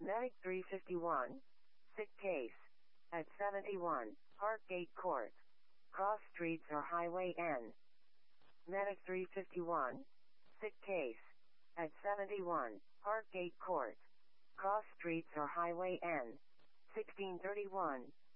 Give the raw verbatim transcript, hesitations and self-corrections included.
Medic three fifty-one, sick case, at seventy-one, Parkgate Court, Cross Streets or Highway N. Medic three fifty-one, sick case, at seventy-one, Parkgate Court, Cross Streets or Highway N. sixteen thirty-one,